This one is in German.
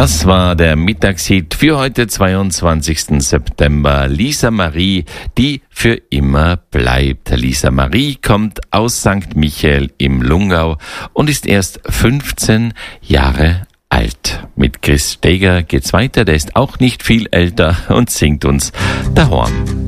Das war der Mittagshit für heute, 22. September. Lisa Marie, die für immer bleibt. Lisa Marie kommt aus St. Michael im Lungau und ist erst 15 Jahre alt. Mit Chris Steger geht's weiter, der ist auch nicht viel älter und singt uns der Horn.